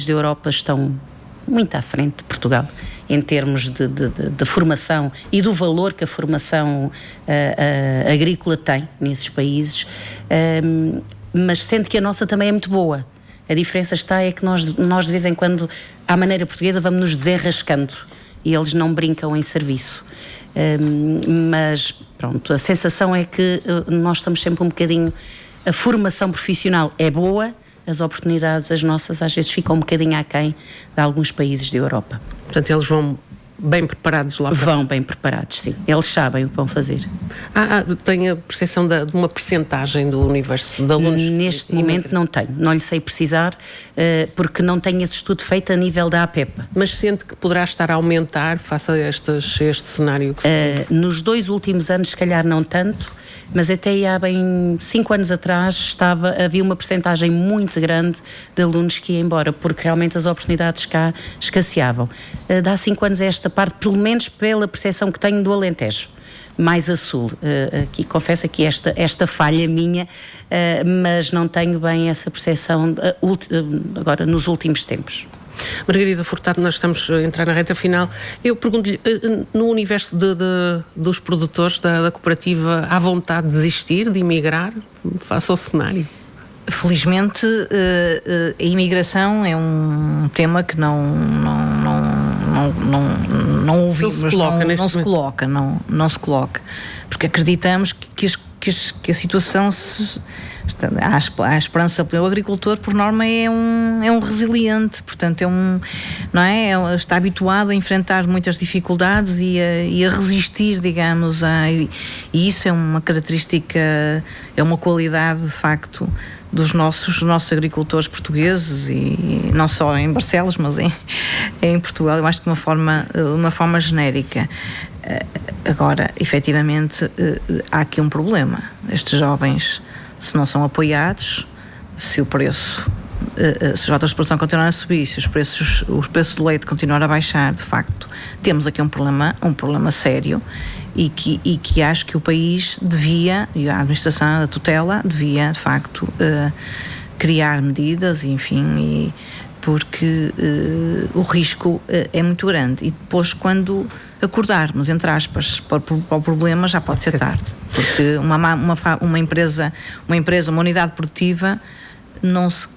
da Europa estão muito à frente de Portugal em termos de formação e do valor que a formação agrícola tem nesses países, mas sendo que a nossa também é muito boa. A diferença é que nós de vez em quando, à maneira portuguesa, vamos nos desenrascando e eles não brincam em serviço. Mas pronto, a sensação é que nós estamos sempre um bocadinho, a formação profissional é boa, as oportunidades, as nossas, às vezes ficam um bocadinho aquém de alguns países da Europa. Portanto, eles vão bem preparados lá para... Vão bem preparados, sim. Eles sabem o que vão fazer. Tem a percepção de uma percentagem do universo de alunos? Neste momento não tenho. Não lhe sei precisar, porque não tenho esse estudo feito a nível da APEPA. Mas sente que poderá estar a aumentar face a este cenário? Que nos 2 últimos anos, se calhar não tanto, mas até há bem 5 anos atrás havia uma percentagem muito grande de alunos que iam embora, porque realmente as oportunidades cá escasseavam. De há 5 anos esta parte, pelo menos pela percepção que tenho do Alentejo, mais a sul. Aqui confesso aqui esta falha minha, mas não tenho bem essa percepção agora nos últimos tempos. Margarida Furtado, nós estamos a entrar na reta final. Eu pergunto-lhe, no universo dos produtores da cooperativa, há vontade de desistir, de emigrar, face ao cenário? Felizmente, a imigração é um tema que não ouvimos, não se coloca, porque acreditamos que a situação há esperança pelo agricultor, por norma é um resiliente, portanto está habituado a enfrentar muitas dificuldades e a resistir, digamos, e isso é uma característica, é uma qualidade de facto dos nossos agricultores portugueses, e não só em Barcelos, mas em Portugal, eu acho que de uma forma genérica. Agora, efetivamente, há aqui um problema. Estes jovens, se não são apoiados, se os rotas de produção continuarem a subir, se os preços do leite continuarem a baixar, de facto, temos aqui um problema sério, e que acho que o país devia, e a administração, a tutela, devia, de facto, criar medidas, enfim, porque o risco é muito grande. E depois, quando acordarmos, entre aspas, para o problema, já pode ser tarde. Porque uma empresa, uma unidade produtiva, não se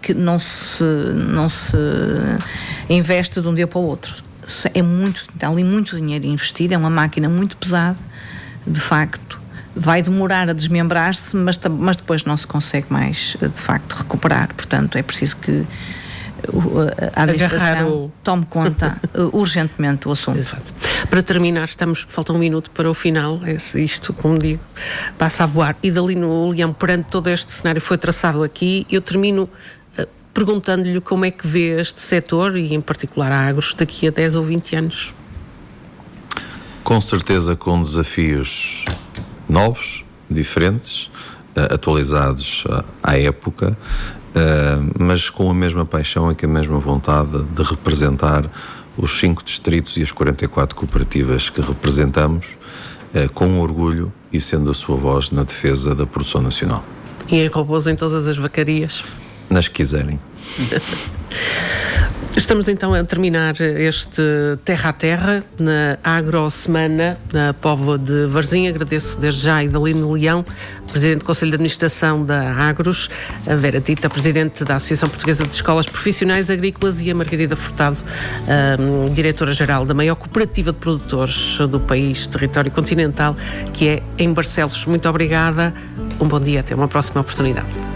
investe de um dia para o outro. Está ali muito dinheiro investido, é uma máquina muito pesada, de facto. Vai demorar a desmembrar-se, mas depois não se consegue mais, de facto, recuperar. Portanto, é preciso que a administração tome conta urgentemente do assunto. Exato. Para terminar, falta 1 minuto para o final, isto, como digo, passa a voar. E dali no Leão, perante todo este cenário foi traçado aqui, eu termino perguntando-lhe como é que vê este setor, e em particular a Agros, daqui a 10 ou 20 anos. Com certeza com desafios novos, diferentes, atualizados à época, mas com a mesma paixão e com a mesma vontade de representar os 5 distritos e as 44 cooperativas que representamos, com orgulho e sendo a sua voz na defesa da produção nacional. E em robôs em todas as vacarias? Nas que quiserem. Estamos então a terminar este Terra a Terra na Agrosemana na Póvoa de Varzim. Agradeço desde já a Idalino Leão, Presidente do Conselho de Administração da Agros, a Vera Tita, Presidente da Associação Portuguesa de Escolas Profissionais Agrícolas, e a Margarida Furtado, Diretora-Geral da maior cooperativa de produtores do país, território continental, que é em Barcelos. Muito obrigada, um bom dia, até uma próxima oportunidade.